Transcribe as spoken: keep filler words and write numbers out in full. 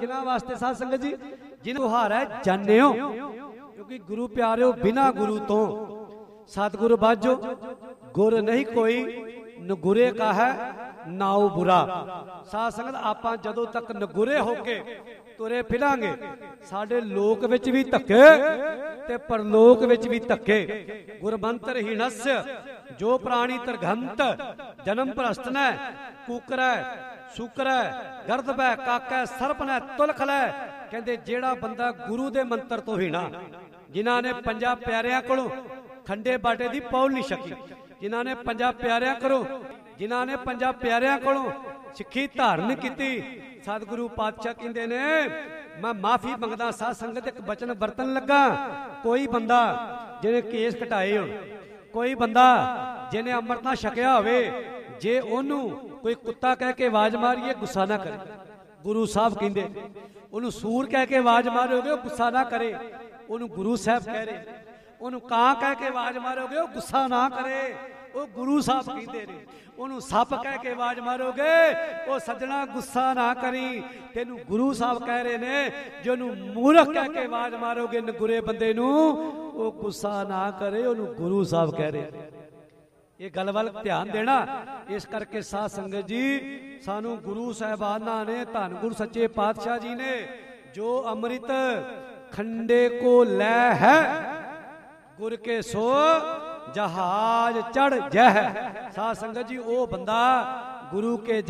किना वास्ते साध संगत जी जिन्हों हार है जानियो, क्योंकि गुरु प्यारिओ बिना गुरु तो सतगुरु बाजो गुर नहीं कोई नगुरे का है नाउ बुरा। साध संगत आपां जदों तक नगुरे होके तुरे फिरांगे साडे लोक विच भी धक्के ते परलोक विच भी धक्के। गुरमंत्र हीनस्य जो प्राणी तरघंत जन्म भ्रष्ट नै कूकर शुकर गर्द बै काका सरप नै तुलख लै। कहंदे जेड़ा बंदा गुरु दे मंत्र तो हीना, जिन्हां ने पंजा प्यारियां कोलों खंडे बाटे दी पौल नहीं छकी, जिन्हां ने पंजा प्यारियां करो जिन्हां ने पंजा प्यारियां कोलों सिੱਖੀ धारण की। सतगुरु पातशाह कहंदे ने मैं माफी मंगदा साध संगत एक बचन वरतन लगा। कोई बंदा जिहने केस कटाए हो, कोई बंदा जिहने अमृत ना छकिया होवे, जे ओनू कोई कुत्ता कह के आवाज मारीए गुस्सा ना करे। गुरु साहब कहंदे ओनू सूर कह के आवाज मारोगे गुस्सा ना करे, ओनू गुरु साहब कह रहे। ओनू कां कह के आवाज मारोगे गुस्सा ना करे, वो गुरु साहब कहते ने। ओनू सप कह के आवाज मारोगे वो सजना गुस्सा ना करी, तेनू गुरु साहब कह रहे ने। जो मूर्ख कह के आवाज मारोगे नगुरे बंदे नू वो गुस्सा ना करे, ओनू गुरु साहब कह रहे। ये गल वल ध्यान देना। इस करके साध संगत जी सानू गुरु साहबाना ने धन गुरु सच्चे पातशाह जी ने जो अमृत खंडे को लै है गुर के सो जहाज चढ़ जह। साध संगत जी वो बंदा गुरु के